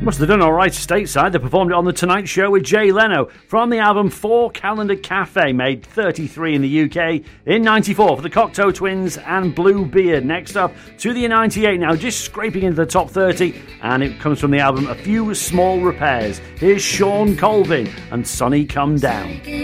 Must have done all right stateside. They performed it on The Tonight Show with Jay Leno from the album 4 Calendar Cafe, made 33 in the UK in 94 for the Cocteau Twins and Bluebeard. Next up, To The 98, now just scraping into the top 30, and it comes from the album A Few Small Repairs. Here's Sean Colvin and Sonny Come Down.